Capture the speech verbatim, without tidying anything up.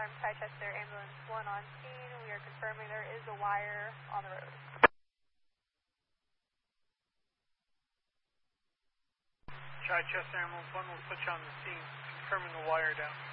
alarm, Chichester Ambulance one on scene. We are confirming there is a wire on the road. Chichester Ambulance one will put you on the scene, confirming the wire down.